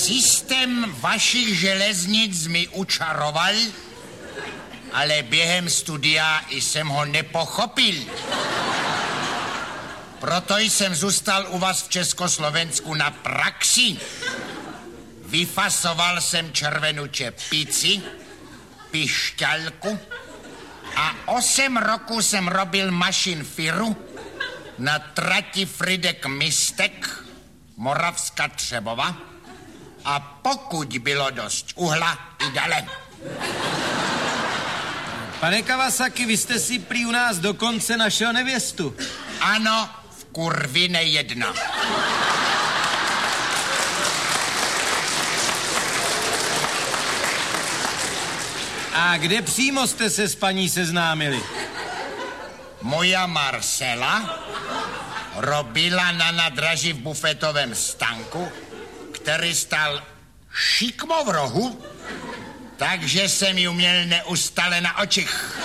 Systém vašich železnic mi učaroval, ale během studia jsem ho nepochopil. Proto jsem zůstal u vás v Československu na praxi. Vyfasoval jsem červenou čepici, pišťalku a 8 roků jsem robil mašinfiru na trati Frýdek-Mistek, Moravská Třebova, a pokud bylo dost uhla, i dále. Pane Kawasaki, vy jste si prý u nás dokonce našel nevěstu. Ano, v kurvine 1. A kde přímo jste se s paní seznámili? Moja Marcela robila na nádraží v bufetovém stanku, který stál šikmo v rohu, takže jsem ji měl neustále na očích.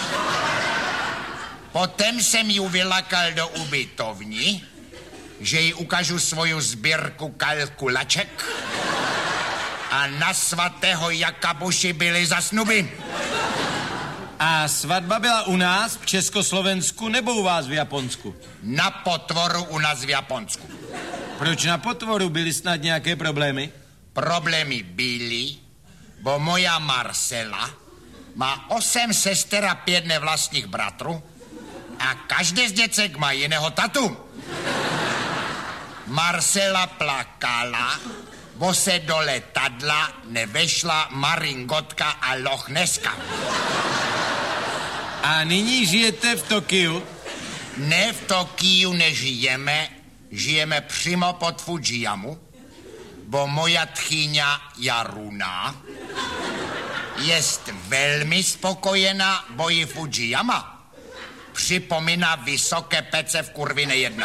Potom jsem ji vylakal do ubytovny, že jí ukážu svoju sbírku kalkulaček a na svatého Jakabuši byly zasnuby. A svatba byla u nás v Československu nebo u vás v Japonsku? Na potvoru u nás v Japonsku. Proč na potvoru? Byly snad nějaké problémy? Problémy byly, bo moja Marcela má 8 sester a 5 nevlastních bratrů a každý z děcek má jiného tatu. Marcela plakala, bo se do letadla nevešla Maringotka a Loch Nesska. A nyní žijete v Tokiu? Ne, v Tokiu nežijeme, žijeme přímo pod Fujiyamu, bo moja tchýňa Jaruna jest velmi spokojená, bo ji Fujiyama připomíná vysoké pece v kurvine 1.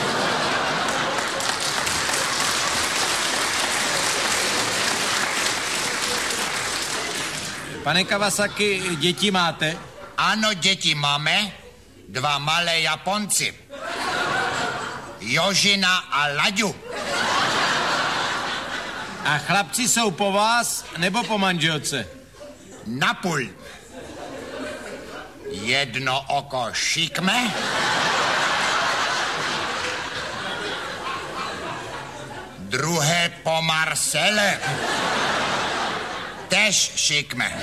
Pane Kawasaki, děti máte? Ano, děti máme, 2 malé Japonci. Jožina a Laďu. A chlapci jsou po vás nebo po manželce? Napůl. Jedno oko šikme, druhé po Marcele. Tež šikme.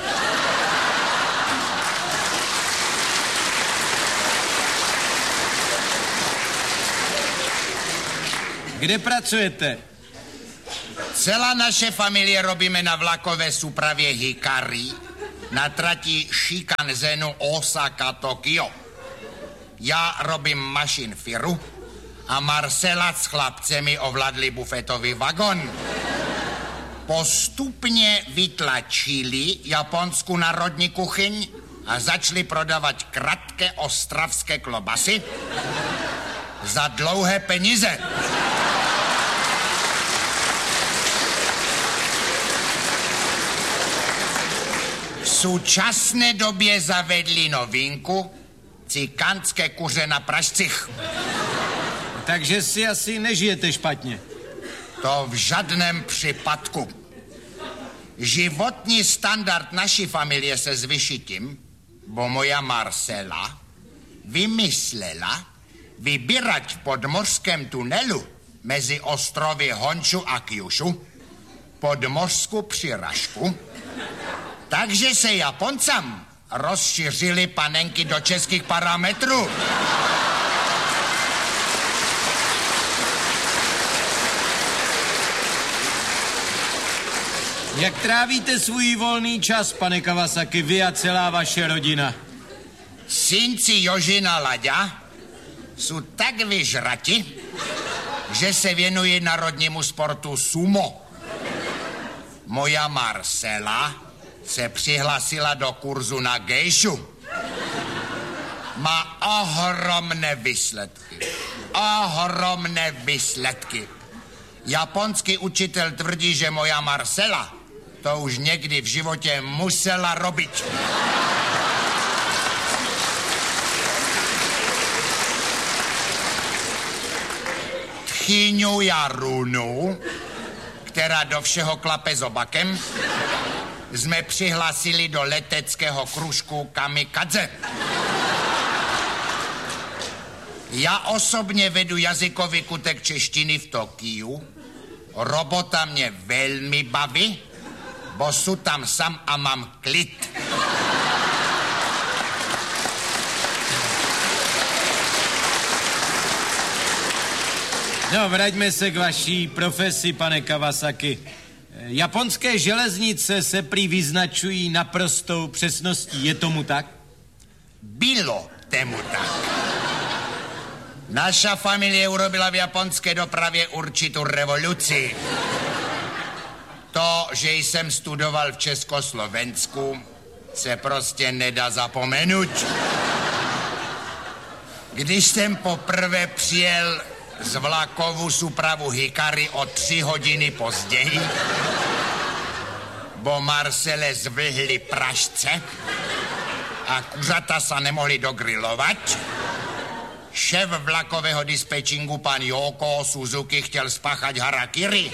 Kde pracujete? Celá naše familie robíme na vlakové súpravě Hikari na trati Shinkanzenu Osaka-Tokio. Já robím mašinfiru a Marcela s chlapcemi ovládli bufetový vagon. Postupně vytlačili japonskou národní kuchyň a začali prodávat krátké ostravské klobasy za dlouhé peníze. V současné době zavedli novinku cikánské kuře na pražcích. Takže si asi nežijete špatně. To v žádném případku. Životní standard naší familie se zvyší tím, bo moja Marcela vymyslela vybírat v podmořském tunelu mezi ostrovy Honshu a Kyushu podmořskou přirážku, takže se Japoncám rozšířily panenky do českých parametrů. Jak trávíte svůj volný čas, pane Kawasaki, vy a celá vaše rodina? Synci Jožina Laďa jsou tak vyžrati, že se věnují národnímu sportu sumo. Moja Marcela se přihlásila do kurzu na gejšu. Má ohromné výsledky. Ohromné výsledky. Japonský učitel tvrdí, že moja Marcela to už někdy v životě musela robit. Tchýňu Jarunu, která do všeho klape zobakem, jsme přihlásili do leteckého kružku Kamikadze. Já osobně vedu jazykový kutek češtiny v Tokiu. Robota mě velmi baví, bo jsou tam sám a mám klid. No, vraťme se k vaší profesi, pane Kawasaki. Japonské železnice se prý vyznačují naprostou přesností. Je tomu tak? Bylo tomu tak. Naša familie urobila v japonské dopravě určitou revoluci. To, že jsem studoval v Československu, se prostě nedá zapomenout. Když jsem poprvé přijel z vlakovou súpravu Hikari o 3 hodiny později, bo Marcele zvlhli pražce a kuřata se nemohli dogrilovat, šéf vlakového dispečingu pan Yoko Suzuki chtěl spáchat harakiri.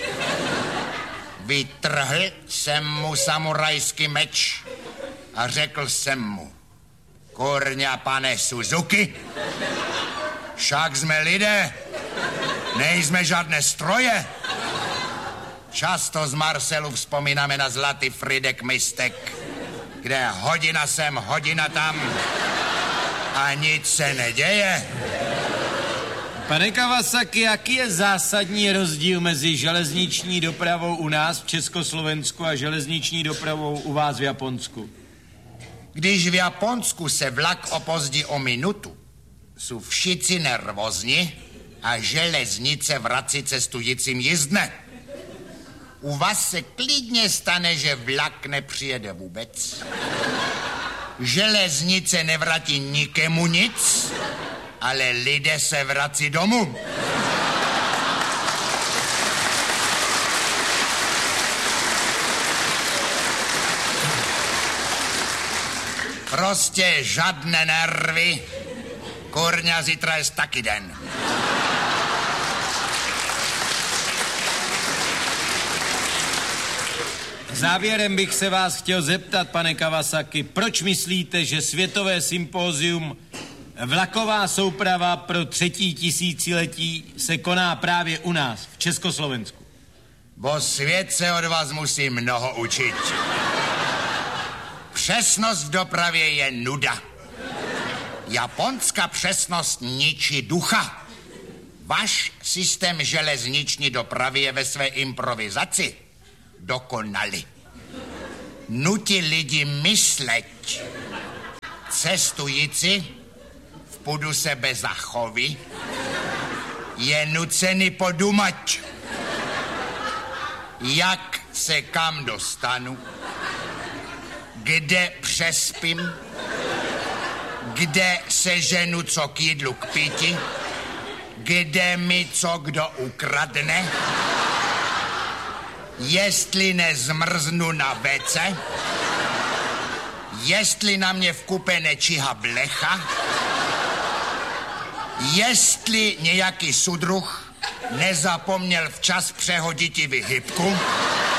Vytrhl jsem mu samurajský meč a řekl jsem mu: kurňa, pane Suzuki, však jsme lidé, nejsme žádné stroje. Často z Marcelu vzpomínáme na zlatý Frýdek Mistek, kde hodina sem, hodina tam a nic se neděje. Pane Kawasaki, jaký je zásadní rozdíl mezi železniční dopravou u nás v Československu a železniční dopravou u vás v Japonsku? Když v Japonsku se vlak opozdí o minutu, jsou všichni nervózní a železnice vrací cestujícím jízdné. U vás se klidně stane, že vlak nepřijede vůbec. Železnice nevratí nikému nic, ale lidé se vrací domů. Prostě žádné nervy. Kurňa, zítra je taky den. Závěrem bych se vás chtěl zeptat, pane Kawasaki, proč myslíte, že světové sympózium Vlaková souprava pro 3. tisíciletí se koná právě u nás, v Československu? Bo svět se od vás musí mnoho učit. Přesnost v dopravě je nuda. Japonská přesnost ničí ducha. Váš systém železniční dopravy je ve své improvizaci dokonalý. Nutí lidi myslet. Cestující v pudu sebe zachoví je nucený podumat, jak se kam dostanu, kde přespím, kde seženu co k jídlu k pití, kde mi co kdo ukradne, jestli nezmrznu na vece, jestli na mě v kupe nečíha blecha, jestli nějaký sudruh nezapomněl včas přehodit vyhybku,